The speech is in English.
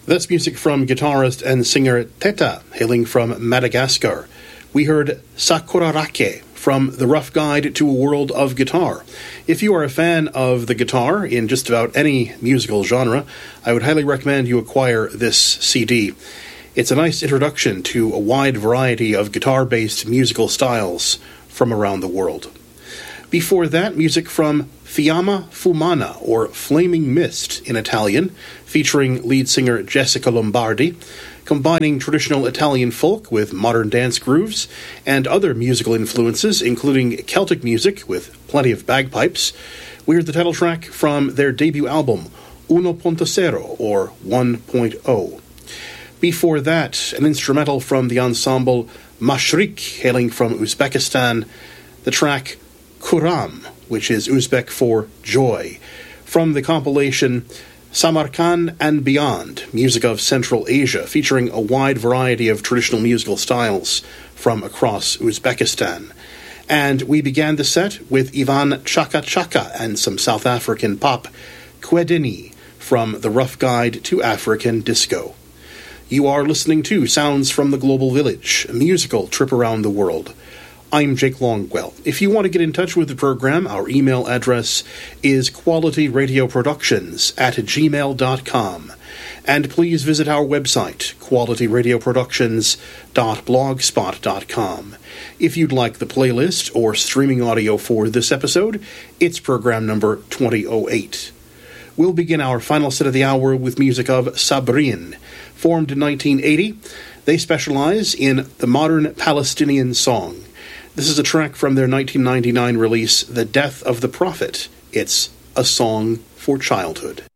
That's music from guitarist and singer Teta, hailing from Madagascar. We heard Sakurarake from The Rough Guide to a World of Guitar. If you are a fan of the guitar in just about any musical genre, I would highly recommend you acquire this CD. It's a nice introduction to a wide variety of guitar-based musical styles from around the world. Before that, music from Fiamma Fumana, or Flaming Mist in Italian, featuring lead singer Jessica Lombardi, combining traditional Italian folk with modern dance grooves and other musical influences, including Celtic music with plenty of bagpipes. We heard the title track from their debut album, 1.0, or 1.0. Before that, an instrumental from the ensemble Mashrik, hailing from Uzbekistan, the track Kuram, which is Uzbek for joy, from the compilation Samarkand and Beyond, Music of Central Asia, featuring a wide variety of traditional musical styles from across Uzbekistan. And we began the set with Ivan Chaka Chaka and some South African pop, Kwedini, from The Rough Guide to African Disco. You are listening to Sounds from the Global Village, a musical trip around the world. I'm Jake Longwell. If you want to get in touch with the program, our email address is qualityradioproductions@gmail.com. And please visit our website, qualityradioproductions.blogspot.com. If you'd like the playlist or streaming audio for this episode, it's program number 2008. We'll begin our final set of the hour with music of Sabrin. Formed in 1980, they specialize in the modern Palestinian song. This is a track from their 1999 release, The Death of the Prophet. It's a song for childhood.